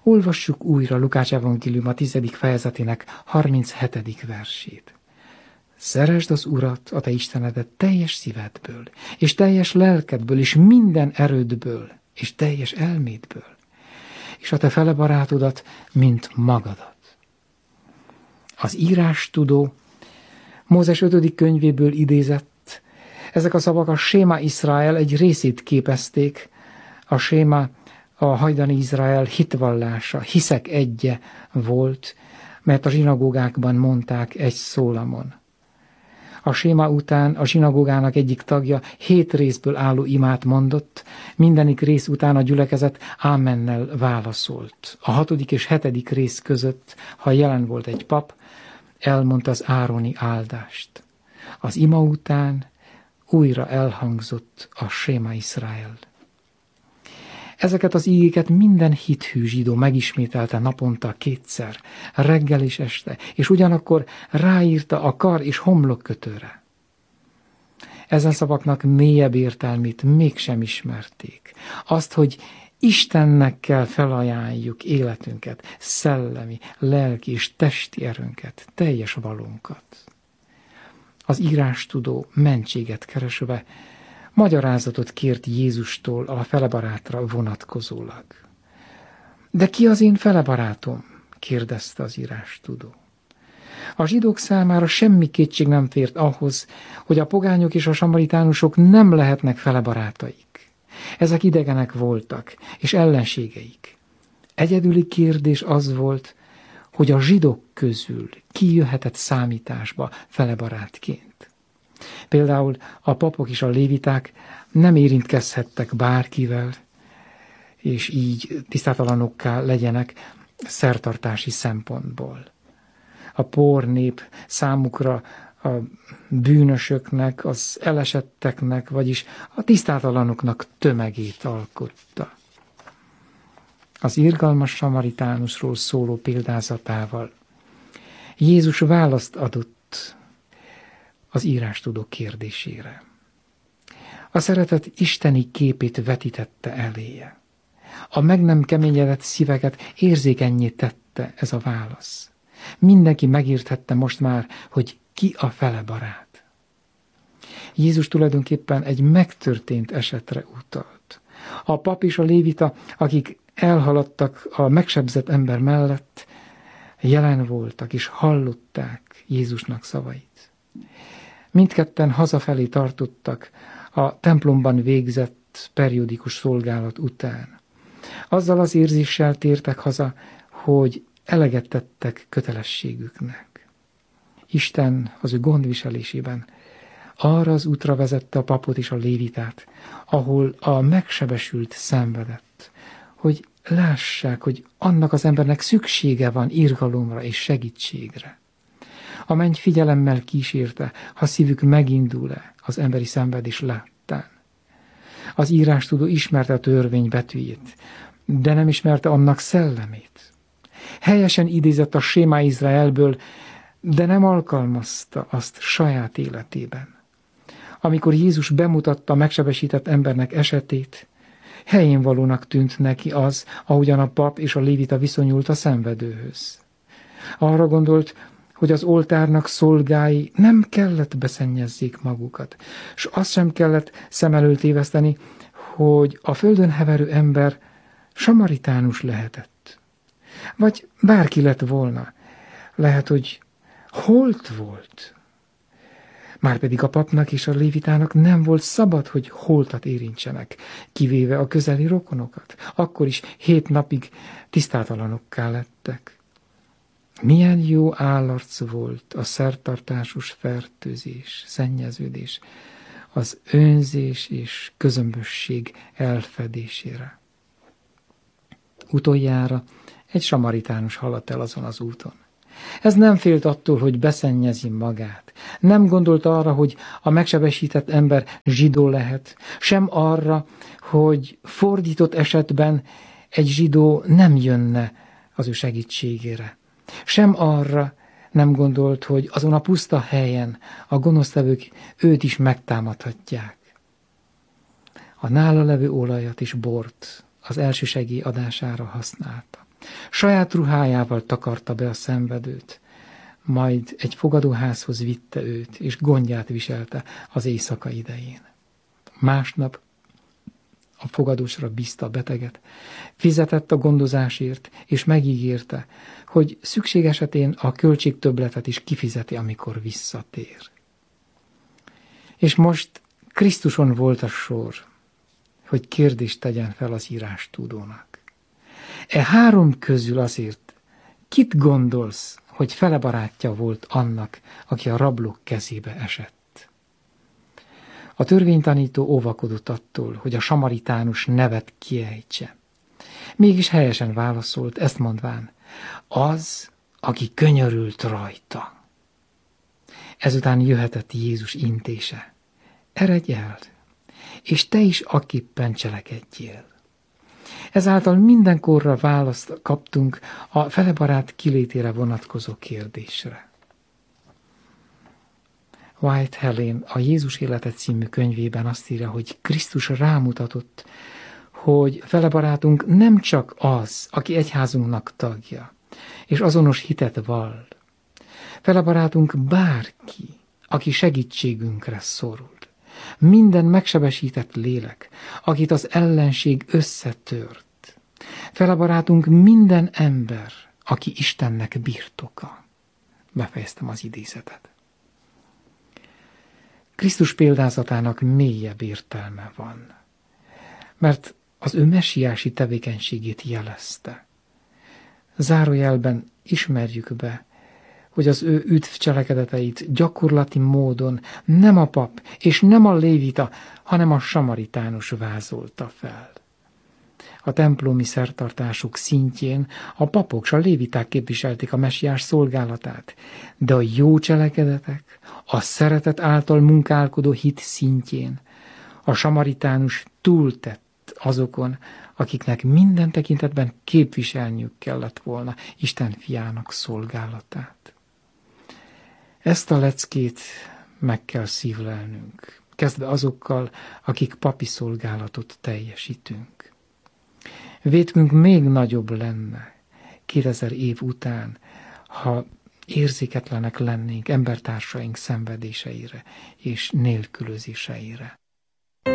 Olvassuk újra Lukács evangélium a 10. fejezetének 37. versét. Szeresd az Urat, a te Istenedet teljes szívedből, és teljes lelkedből, és minden erődből, és teljes elmédből, és a te fele barátodat, mint magadat. Az írástudó Mózes 5. könyvéből idézett, ezek a szavak a Séma Iszrael egy részét képezték, a Séma a hajdani Izrael hitvallása, hiszek egye volt, mert a zsinagógákban mondták egy szólamon. A séma után a zsinagógának egyik tagja 7 részből álló imát mondott, mindenik rész után a gyülekezet ámennel válaszolt. A 6. és 7. rész között, ha jelen volt egy pap, elmondta az ároni áldást. Az ima után újra elhangzott a Séma Iszrael. Ezeket az ígéket minden hithű zsidó megismételte naponta 2-szer, reggel és este, és ugyanakkor ráírta a kar és homlokkötőre. Ezen szavaknak mélyebb értelmét mégsem ismerték. Azt, hogy Istennek kell felajánljuk életünket, szellemi, lelki és testi erőnket, teljes valónkat. Az írástudó mentséget keresve magyarázatot kért Jézustól a felebarátra vonatkozólag. De ki az én felebarátom? Kérdezte az írástudó. A zsidók számára semmi kétség nem fért ahhoz, hogy a pogányok és a samaritánusok nem lehetnek felebarátaik. Ezek idegenek voltak, és ellenségeik. Egyedüli kérdés az volt, hogy a zsidók közül ki jöhetett számításba felebarátként. Például a papok és a léviták nem érintkezhettek bárkivel, és így tisztátalanokká legyenek szertartási szempontból. A pornép számukra a bűnösöknek, az elesetteknek, vagyis a tisztátalanoknak tömegét alkotta. Az irgalmas samaritánusról szóló példázatával Jézus választ adott az írástudók kérdésére. A szeretet isteni képét vetítette eléje. A meg nem keményedett szíveket érzékennyé tette ez a válasz. Mindenki megérthette most már, hogy ki a felebarát. Jézus tulajdonképpen egy megtörtént esetre utalt. A pap és a lévita, akik elhaladtak a megsebzett ember mellett, jelen voltak és hallották Jézusnak szavait. Mindketten hazafelé tartottak a templomban végzett periódikus szolgálat után. Azzal az érzéssel tértek haza, hogy eleget tettek kötelességüknek. Isten az ő gondviselésében arra az útra vezette a papot és a lévitát, ahol a megsebesült szenvedett, hogy lássák, hogy annak az embernek szüksége van irgalomra és segítségre. A menny figyelemmel kísérte, ha szívük megindul-e az emberi szenvedés láttán. Az írástudó ismerte a törvény betűjét, de nem ismerte annak szellemét. Helyesen idézett a Séma Izraelből, de nem alkalmazta azt saját életében. Amikor Jézus bemutatta a megsebesített embernek esetét, helyén valónak tűnt neki az, ahogyan a pap és a lévita viszonyult a szenvedőhöz. Arra gondolt, hogy az oltárnak szolgái nem kellett beszennyezzék magukat, s azt sem kellett szem elől téveszteni, hogy a földön heverő ember samaritánus lehetett. Vagy bárki lett volna. Lehet, hogy holt volt. Márpedig a papnak és a lévitának nem volt szabad, hogy holtat érintsenek, kivéve a közeli rokonokat. Akkor is 7 napig tisztátalanokká lettek. Milyen jó állarc volt a szertartásos fertőzés, szennyeződés, az önzés és közömbösség elfedésére. Utoljára egy samaritánus haladt el azon az úton. Ez nem félt attól, hogy beszennyezi magát. Nem gondolt arra, hogy a megsebesített ember zsidó lehet, sem arra, hogy fordított esetben egy zsidó nem jönne az ő segítségére. Sem arra nem gondolt, hogy azon a puszta helyen a gonosztevők őt is megtámadhatják. A nála levő olajat és bort az elsősegély adására használta. saját ruhájával takarta be a szenvedőt, majd egy fogadóházhoz vitte őt, és gondját viselte az éjszaka idején. Másnap a fogadósra bízta a beteget, fizetett a gondozásért, és megígérte, hogy szükség esetén a költségtöbbletet is kifizeti, amikor visszatér. És most Krisztuson volt a sor, hogy kérdést tegyen fel az írástudónak. E három közül azért kit gondolsz, hogy fele barátja volt annak, aki a rablók kezébe esett? A törvénytanító óvakodott attól, hogy a samaritánus nevet kiejtse. Mégis helyesen válaszolt, ezt mondván, az, aki könyörült rajta. Ezután jöhetett Jézus intése. Eredj el, és te is akképpen cselekedjél. Ezáltal mindenkorra választ kaptunk a felebarát kilétére vonatkozó kérdésre. White Helen a Jézus élete című könyvében azt írja, hogy Krisztus rámutatott, hogy felebarátunk nem csak az, aki egyházunknak tagja, és azonos hitet vall. Felebarátunk bárki, aki segítségünkre szorul. Minden megsebesített lélek, akit az ellenség összetört. Felebarátunk minden ember, aki Istennek birtoka. Befejeztem az idézetet. Krisztus példázatának mélyebb értelme van, mert az ő messiási tevékenységét jelezte. Zárójelben ismerjük be, hogy az ő üdv cselekedeteit gyakorlati módon nem a pap és nem a lévita, hanem a samaritánus vázolta fel. A templomi szertartásuk szintjén a papok és a léviták képviselték a messiás szolgálatát, de a jó cselekedetek, a szeretet által munkálkodó hit szintjén a samaritánus túltett azokon, akiknek minden tekintetben képviselniük kellett volna Isten fiának szolgálatát. Ezt a leckét meg kell szívlelnünk, kezdve azokkal, akik papi szolgálatot teljesítünk. Vétkünk még nagyobb lenne 2000 év után, ha érzéketlenek lennénk embertársaink szenvedéseire és nélkülözéseire.